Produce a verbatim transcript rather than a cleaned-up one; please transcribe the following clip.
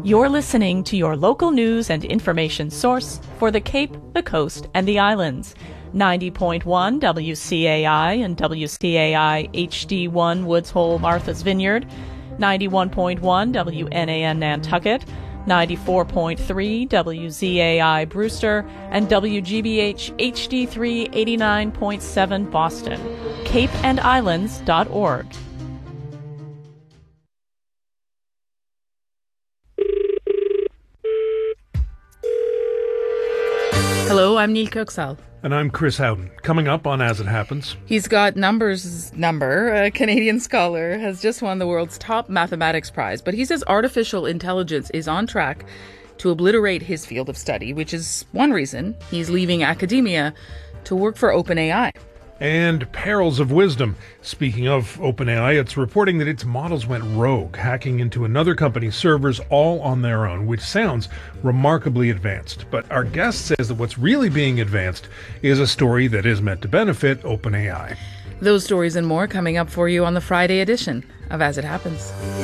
You're listening to your local news and information source for the Cape, the Coast, and the Islands. ninety point one W C A I and W C A I H D one Woods Hole Martha's Vineyard, ninety-one point one W N A N Nantucket, ninety-four point three W Z A I Brewster, and W G B H H D three eighty-nine point seven Boston. cape and islands dot org. Hello, I'm Neil Kirksall. And I'm Chris Howden. Coming up on As It Happens. He's got numbers number. A Canadian scholar has just won the world's top mathematics prize, but he says artificial intelligence is on track to obliterate his field of study, which is one reason he's leaving academia to work for OpenAI. And perils of wisdom. Speaking of OpenAI, it's reporting that its models went rogue, hacking into another company's servers all on their own, which sounds remarkably advanced. But our guest says that what's really being advanced is a story that is meant to benefit OpenAI. Those stories and more coming up for you on the Friday edition of As It Happens.